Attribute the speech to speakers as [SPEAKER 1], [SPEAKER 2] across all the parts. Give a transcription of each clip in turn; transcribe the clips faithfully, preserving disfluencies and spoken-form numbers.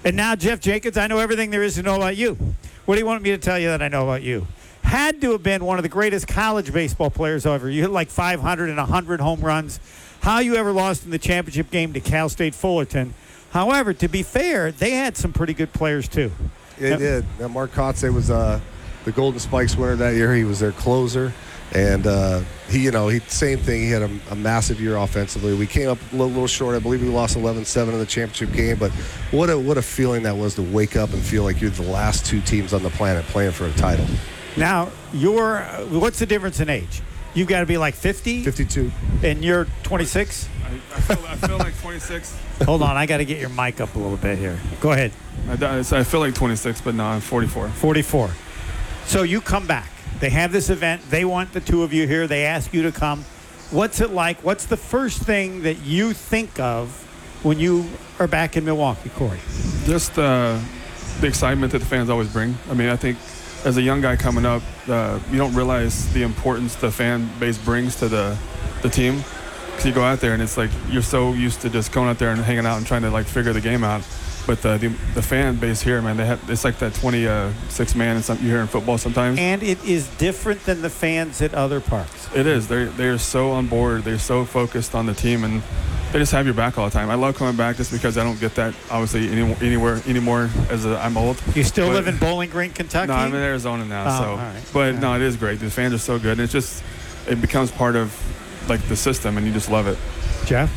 [SPEAKER 1] And now, Jeff Jenkins, I know everything there is to know about you. What do you want me to tell you that I know about you? Had to have been one of the greatest college baseball players ever. You hit like five hundred and one hundred home runs. How you ever lost in the championship game to Cal State Fullerton. However, to be fair, they had some pretty good players, too.
[SPEAKER 2] They did. Now, Mark Kotze was uh, the Golden Spikes winner that year. He was their closer. And uh, he, you know, he same thing. He had a, a massive year offensively. We came up a little, little short. I believe we lost eleven seven in the championship game. But what a what a feeling that was to wake up and feel like you're the last two teams on the planet playing for a title.
[SPEAKER 1] Now, you're what's the difference in age? You've got to be like fifty?
[SPEAKER 2] fifty-two.
[SPEAKER 1] And you're twenty-six?
[SPEAKER 3] I, I, feel, I feel like twenty-six.
[SPEAKER 1] Hold on, I got to get your mic up a little bit here. Go ahead.
[SPEAKER 3] I, I feel like twenty-six, but no, I'm forty-four.
[SPEAKER 1] forty-four. So you come back. They have this event. They want the two of you here. They ask you to come. What's it like? What's the first thing that you think of when you are back in Milwaukee, Corey?
[SPEAKER 3] Just uh, the excitement that the fans always bring. I mean, I think as a young guy coming up, uh, you don't realize the importance the fan base brings to the, the team. Because you go out there and it's like you're so used to just going out there and hanging out and trying to like figure the game out. But uh, the the fan base here, man, they have it's like that twenty-six man and something you hear in football sometimes.
[SPEAKER 1] And it is different than the fans at other parks.
[SPEAKER 3] It is. They're they're so on board. They're so focused on the team, and they just have your back all the time. I love coming back just because I don't get that obviously any, anywhere anymore as a, I'm old.
[SPEAKER 1] You still
[SPEAKER 3] but,
[SPEAKER 1] live in Bowling Green, Kentucky?
[SPEAKER 3] No, I'm in Arizona now.
[SPEAKER 1] Oh,
[SPEAKER 3] so,
[SPEAKER 1] all right.
[SPEAKER 3] but
[SPEAKER 1] yeah.
[SPEAKER 3] no, it is great. The fans are so good, and it's just it becomes part of like the system, and you just love it.
[SPEAKER 1] Jeff?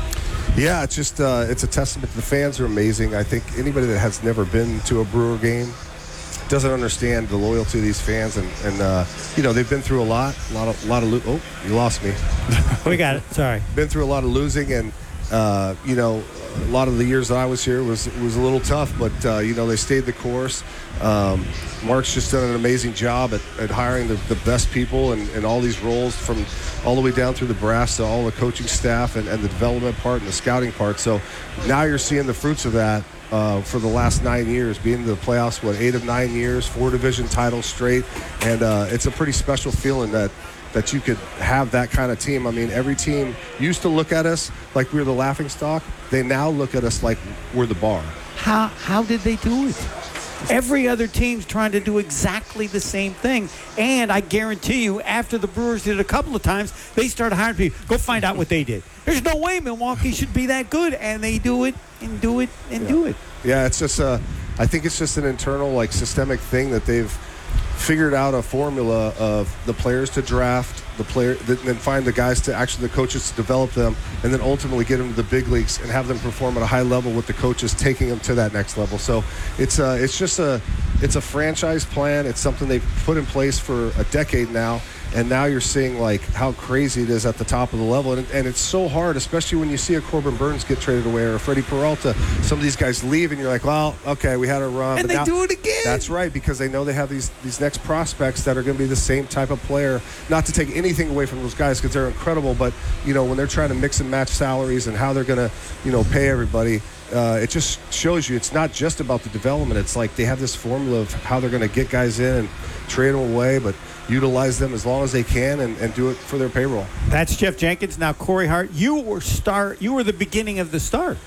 [SPEAKER 2] Yeah, it's just uh, it's a testament. The fans are amazing. I think anybody that has never been to a Brewer game doesn't understand the loyalty of these fans, and, and uh, you know they've been through a lot, a lot of, a lot of. Lo- oh, you lost me.
[SPEAKER 1] We got it. Sorry.
[SPEAKER 2] Been through a lot of losing, and uh, you know a lot of the years that I was here was was a little tough, but uh, you know they stayed the course. Um, Mark's just done an amazing job at, at hiring the, the best people and, and all these roles from all the way down through the brass to all the coaching staff and, and the development part and the scouting part. So now you're seeing the fruits of that uh, for the last nine years, being in the playoffs, what, eight of nine years, four division titles straight. And uh, it's a pretty special feeling that that you could have that kind of team. I mean, every team used to look at us like we were the laughingstock. They now look at us like we're the bar.
[SPEAKER 1] How how did they do it? Every other team's trying to do exactly the same thing. And I guarantee you, after the Brewers did it a couple of times, they started hiring people. Go find out what they did. There's no way Milwaukee should be that good. And they do it and do it and
[SPEAKER 2] yeah.
[SPEAKER 1] do it.
[SPEAKER 2] Yeah, it's just a, I think it's just an internal, like, systemic thing that they've figured out a formula of the players to draft, the player, then find the guys to actually the coaches to develop them, and then ultimately get them to the big leagues and have them perform at a high level with the coaches taking them to that next level. So it's a, it's just a, it's a franchise plan. It's something they've put in place for a decade now. And now you're seeing like how crazy it is at the top of the level. And, and it's so hard, especially when you see a Corbin Burns get traded away or a Freddie Peralta. Some of these guys leave and you're like, well, okay, we had a run.
[SPEAKER 1] And
[SPEAKER 2] but
[SPEAKER 1] they
[SPEAKER 2] now,
[SPEAKER 1] do it again.
[SPEAKER 2] That's right, because they know they have these, these next prospects that are going to be the same type of player. Not to take anything away from those guys because they're incredible, but, you know, when they're trying to mix and match salaries and how they're going to, you know, pay everybody, Uh, it just shows you it's not just about the development. It's like they have this formula of how they're going to get guys in and trade them away, but utilize them as long as they can and, and do it for their payroll.
[SPEAKER 1] That's Jeff Jenkins. Now, Corey Hart, you were start. You were the beginning of the start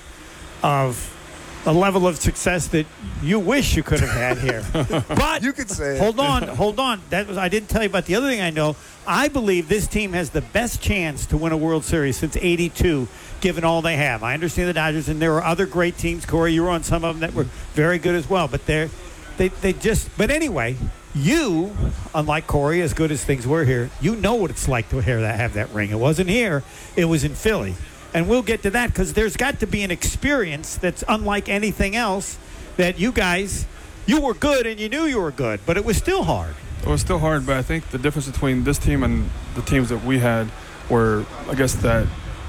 [SPEAKER 1] of a level of success that you wish you could have had here. But
[SPEAKER 2] you could say it.
[SPEAKER 1] Hold on, hold on. That was I didn't tell you about the other thing I know. I believe this team has the best chance to win a World Series since eighty-two, given all they have. I understand the Dodgers, and there were other great teams. Corey, you were on some of them that were very good as well. But they're, they they just. But anyway, you, unlike Corey, as good as things were here, you know what it's like to hear that have that ring. It wasn't here. It was in Philly. And we'll get to that because there's got to be an experience that's unlike anything else that you guys, you were good and you knew you were good, but it was still hard.
[SPEAKER 3] It was still hard, but I think the difference between this team and the teams that we had were, I guess, that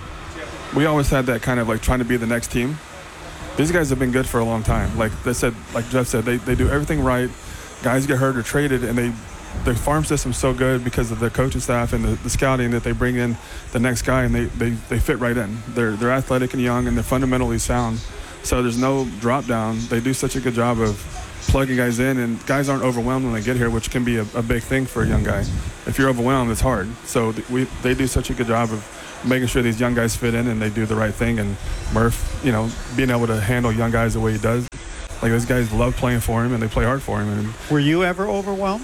[SPEAKER 3] we always had that kind of like trying to be the next team. These guys have been good for a long time. Like they said, like Jeff said, they, they do everything right. Guys get hurt or traded, and they the farm system's so good because of the coaching staff and the, the scouting that they bring in the next guy, and they, they, they fit right in. They're they're athletic and young, and they're fundamentally sound. So there's no drop down. They do such a good job of plugging guys in, and guys aren't overwhelmed when they get here, which can be a, a big thing for a young guy. If you're overwhelmed, it's hard. So th- we they do such a good job of making sure these young guys fit in and they do the right thing. And Murph, you know, being able to handle young guys the way he does, Like those guys love playing for him and they play hard for him. And
[SPEAKER 1] Were you ever overwhelmed?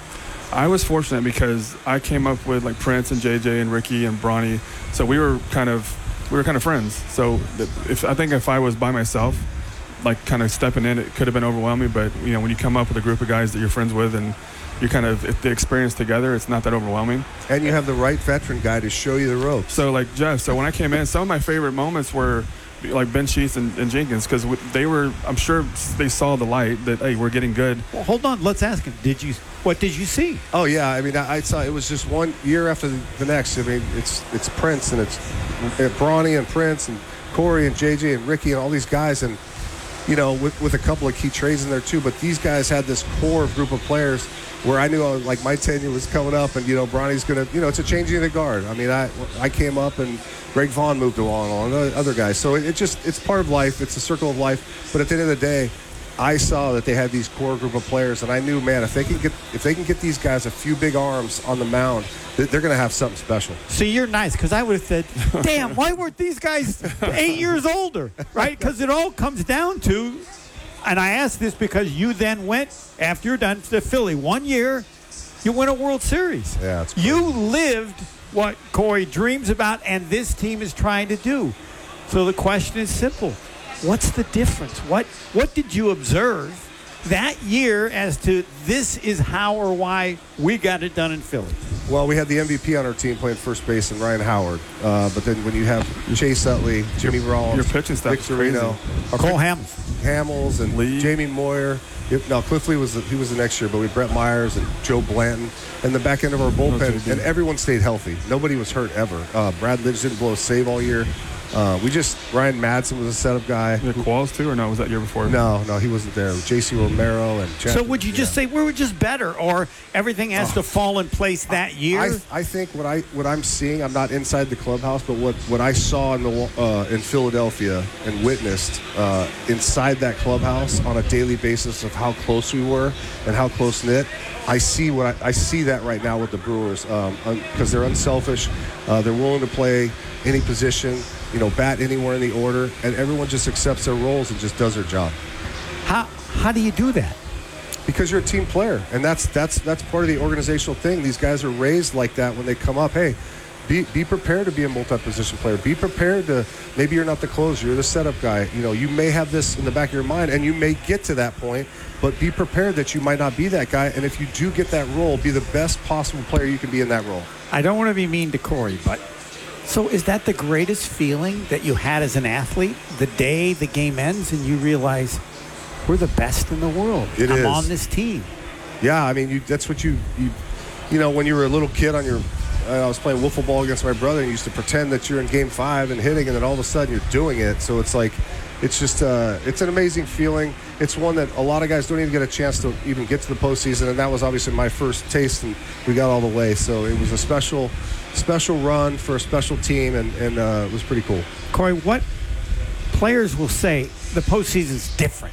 [SPEAKER 3] I was fortunate because I came up with like Prince and J J and Ricky and Bronny, so we were kind of we were kind of friends. So if I think if I was by myself, like kind of stepping in, it could have been overwhelming. But you know, when you come up with a group of guys that you're friends with and you kind of if the experience together, it's not that overwhelming.
[SPEAKER 2] And you have the right veteran guy to show you the ropes.
[SPEAKER 3] So like Jeff, so when I came in, some of my favorite moments were like Ben Sheets and, and Jenkins because they were, I'm sure they saw the light that hey, we're getting good.
[SPEAKER 1] Well, hold on. Let's ask him. Did you? What did you see?
[SPEAKER 2] Oh yeah, I mean, I, I saw it was just one year after the, the next. I mean, it's it's Prince and it's uh, Bronny and Prince and Corey and J J and Ricky and all these guys, and you know, with with a couple of key trades in there too. But these guys had this core group of players where I knew I was, like my tenure was coming up, and you know, Bronny's gonna, you know, it's a changing of the guard. I mean, I I came up and Greg Vaughn moved along, and other guys. So it, it just it's part of life. It's a circle of life. But at the end of the day, I saw that they had these core group of players, and I knew, man, if they can get if they can get these guys a few big arms on the mound, they're going to have something special.
[SPEAKER 1] See, you're nice because I would have said, "Damn, why weren't these guys eight years older?" Right? Because it all comes down to, and I ask this because you then went after you're done to Philly one year, you win a World Series.
[SPEAKER 2] Yeah, it's crazy.
[SPEAKER 1] You lived what Corey dreams about, and this team is trying to do. So the question is simple. What's the difference? What what did you observe that year as to this is how or why we got it done in Philly?
[SPEAKER 2] Well, we had the M V P on our team playing first base and Ryan Howard. Uh, but then when you have Chase Utley, Jimmy Rollins,
[SPEAKER 3] your pitching staff is crazy.
[SPEAKER 2] Victorino, our
[SPEAKER 1] Cole
[SPEAKER 2] pick-
[SPEAKER 1] Hamels.
[SPEAKER 2] Hamels and
[SPEAKER 3] Lee.
[SPEAKER 2] Jamie Moyer. Yep, no, Cliff Lee was the, he was the next year, but we had Brett Myers and Joe Blanton, and the back end of our bullpen, and everyone stayed healthy. Nobody was hurt ever. Uh, Brad Lidge didn't blow a save all year. Uh, we just Ryan Madsen was a setup guy.
[SPEAKER 3] You had Qualls too, or no? Was that year before?
[SPEAKER 2] No, no, he wasn't there. J C Romero and Chad,
[SPEAKER 1] So would you just
[SPEAKER 2] yeah.
[SPEAKER 1] say we were just better, or everything has to fall in place that year?
[SPEAKER 2] I, I think what I what I'm seeing, I'm not inside the clubhouse, but what, what I saw in the uh, in Philadelphia and witnessed uh, inside that clubhouse on a daily basis of how close we were and how close knit. I see what I, I see that right now with the Brewers because um, un, they're unselfish, uh, they're willing to play any position, you know, bat anywhere in the order, and everyone just accepts their roles and just does their job.
[SPEAKER 1] how how do you do that?
[SPEAKER 2] Because you're a team player, and that's that's that's part of the organizational thing. These guys are raised like that when they come up. Hey, be be prepared to be a multi-position player. Be prepared to, maybe you're not the closer, you're the setup guy. You know, you may have this in the back of your mind, and you may get to that point, but be prepared that you might not be that guy. And if you do get that role, be the best possible player you can be in that role.
[SPEAKER 1] I don't want to be mean to Corey, but so is that the greatest feeling that you had as an athlete? The day the game ends and you realize we're the best in the world.
[SPEAKER 2] It
[SPEAKER 1] I'm
[SPEAKER 2] is.
[SPEAKER 1] on this team.
[SPEAKER 2] Yeah, I mean, you, that's what you, you, you know, when you were a little kid on your, uh, I was playing wiffle ball against my brother, and you used to pretend that you're in game five and hitting, and then all of a sudden you're doing it. So it's like, it's just, uh, it's an amazing feeling. It's one that a lot of guys don't even get a chance to even get to the postseason, and that was obviously my first taste, and we got all the way. So it was a special, special run for a special team, and, and uh, it was pretty cool.
[SPEAKER 1] Corey, what players will say the postseason's different?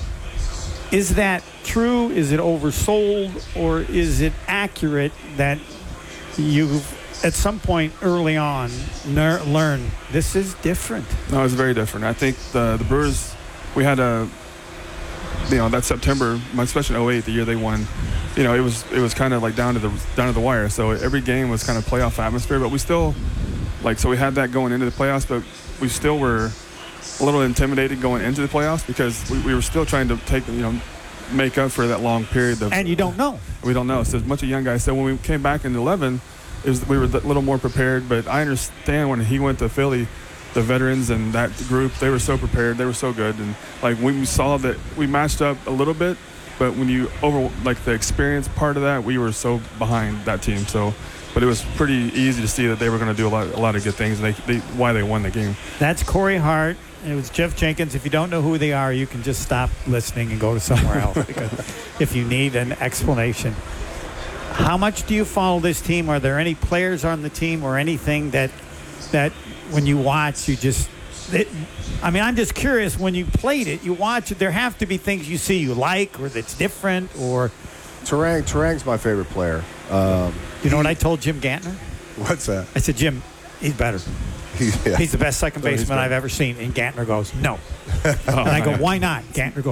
[SPEAKER 1] Is that true? Is it oversold? Or is it accurate that you've, at some point early on, ner- learned this is different?
[SPEAKER 3] No, it's very different. I think the the Brewers, we had a, you know, that September, especially in oh eight, the year they won, you know, it was it was kind of like down to the down to the wire. So every game was kind of playoff atmosphere, but we still, like, so we had that going into the playoffs, but we still were a little intimidated going into the playoffs because we, we were still trying to take, you know, make up for that long period of.
[SPEAKER 1] And you don't know.
[SPEAKER 3] We don't know. So there's a bunch of young guys. So when we came back in eleven, it was, we were a little more prepared. But I understand when he went to Philly, the veterans and that group, they were so prepared. They were so good. And like when we saw that we matched up a little bit, but when you over like the experience part of that, we were so behind that team. So, but it was pretty easy to see that they were going to do a lot, a lot of good things. And they, they, why they won the game.
[SPEAKER 1] That's Corey Hart. It was Jeff Jenkins. If you don't know who they are, you can just stop listening and go to somewhere else because if you need an explanation. How much do you follow this team? Are there any players on the team or anything that that when you watch, you just it, I mean, I'm just curious, when you played it, you watch it, there have to be things you see you like or that's different or...
[SPEAKER 2] Terang, Terang's my favorite player. Um,
[SPEAKER 1] you know what I told Jim Gantner?
[SPEAKER 2] What's that?
[SPEAKER 1] I said, Jim, he's better.
[SPEAKER 2] He, yeah.
[SPEAKER 1] He's the best second
[SPEAKER 3] Oh, he's
[SPEAKER 1] baseman
[SPEAKER 3] good.
[SPEAKER 1] I've ever seen. And Gantner goes, no.
[SPEAKER 3] Oh,
[SPEAKER 1] And I go,
[SPEAKER 3] yeah.
[SPEAKER 1] why not? Gantner goes,